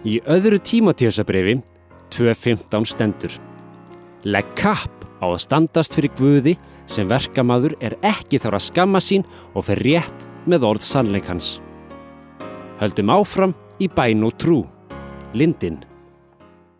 Í öðru Tímóteusarbréfi 2:15 stendur: Legg kapp á að standast fyrir Guði sem verkamaður ekki þarf að skamma sín og fer rétt með orð sannleikans. Höldum áfram í bæn og trú. Lindin.